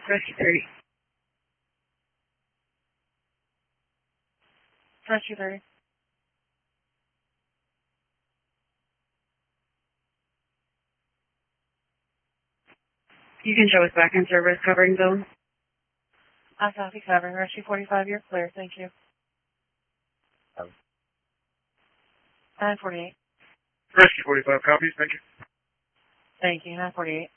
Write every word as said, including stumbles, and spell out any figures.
Rescue thirty. Rescue thirty. You can show us back in service covering zone. I copy covering. Rescue forty-five, you're clear. Thank you. Um. nine forty-eight. Rescue forty-five copies. Thank you. Thank you. nine forty-eight.